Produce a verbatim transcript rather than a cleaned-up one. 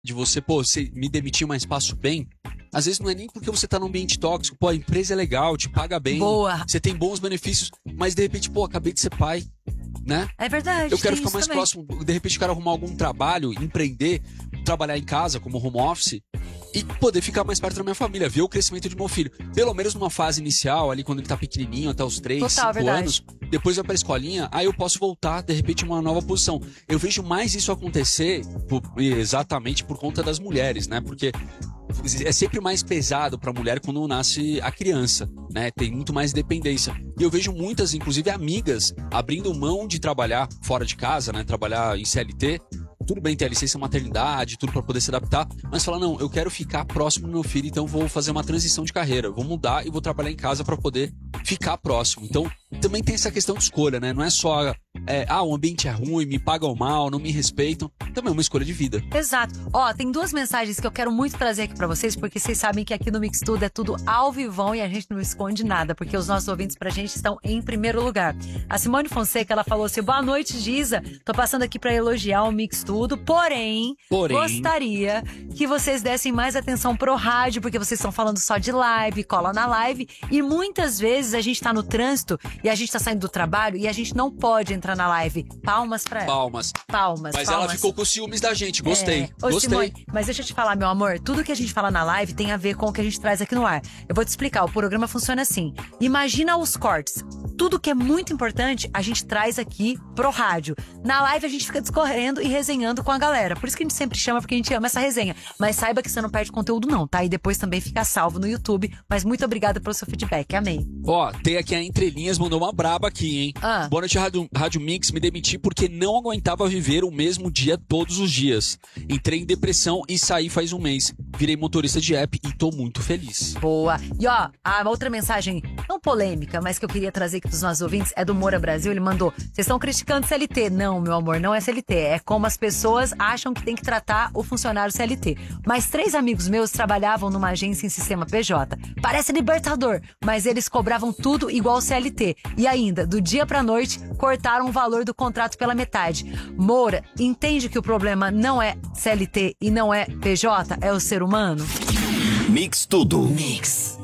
de você, pô, você me demitir, mas passo bem. Às vezes não é nem porque você tá num ambiente tóxico, pô, a empresa é legal, te paga bem, Boa. Você tem bons benefícios, mas de repente, pô, acabei de ser pai, né? É verdade. Eu quero tem ficar isso mais também. próximo, de repente quero arrumar algum trabalho, empreender, trabalhar em casa como home office e poder ficar mais perto da minha família, ver o crescimento de meu filho. Pelo menos numa fase inicial, ali quando ele tá pequenininho, até os três, Total, cinco verdade. anos, depois vai pra escolinha, aí eu posso voltar, de repente, uma nova posição. Eu vejo mais isso acontecer por- exatamente por conta das mulheres, né? Porque é sempre mais pesado pra mulher quando nasce a criança, né? Tem muito mais dependência. E eu vejo muitas, inclusive amigas, abrindo mão de trabalhar fora de casa, né? Trabalhar em C L T. Tudo bem ter a licença maternidade, tudo pra poder se adaptar, mas falar, não, eu quero ficar próximo do meu filho, então vou fazer uma transição de carreira, vou mudar e vou trabalhar em casa pra poder ficar próximo. Então, também tem essa questão de escolha, né? Não é só, é, ah, o ambiente é ruim, me pagam mal, não me respeitam. Também é uma escolha de vida. Exato. Ó, tem duas mensagens que eu quero muito trazer aqui pra vocês, porque vocês sabem que aqui no Mix Tudo é tudo ao vivão e a gente não esconde nada, porque os nossos ouvintes pra gente estão em primeiro lugar. A Simone Fonseca, ela falou assim, boa noite, Giza. Tô passando aqui pra elogiar o Mix Tudo, porém, Porém. gostaria que vocês dessem mais atenção pro rádio, porque vocês estão falando só de live, cola na live, e muitas vezes a gente tá no trânsito e a gente tá saindo do trabalho e a gente não pode entrar na live. Palmas pra ela. Palmas. Palmas, Mas palmas. ela ficou com ciúmes da gente, gostei, É. Ô, gostei. Simone, mas deixa eu te falar, meu amor, tudo que a gente fala na live tem a ver com o que a gente traz aqui no ar. Eu vou te explicar, o programa funciona assim. Imagina os cortes. Tudo que é muito importante, a gente traz aqui pro rádio. Na live a gente fica discorrendo e resenhando com a galera. Por isso que a gente sempre chama, porque a gente ama essa resenha. Mas saiba que você não perde conteúdo não, tá? E depois também fica salvo no YouTube. Mas muito obrigada pelo seu feedback, amei. Ó, tem aqui a Entrelinhas, mandou uma braba aqui, hein? Ah. Boa noite, Rádio, Rádio Mix. Me demiti porque não aguentava viver o mesmo dia todos os dias. Entrei em depressão e saí faz um mês. Virei motorista de app e tô muito feliz. Boa. E ó, a outra mensagem, não polêmica, mas que eu queria trazer aqui dos nossos ouvintes, é do Moura Brasil. Ele mandou, vocês estão criticando C L T. Não, meu amor, não é C L T. É como as pessoas acham que tem que tratar o funcionário C L T. Mas três amigos meus trabalhavam numa agência em sistema P J. Parece libertador, mas eles cobravam tudo igual C L T. E ainda, do dia pra noite, cortaram o valor do contrato pela metade. Moura, entende que o problema não é C L T e não é P J, é o ser humano? Mix Tudo. Mix.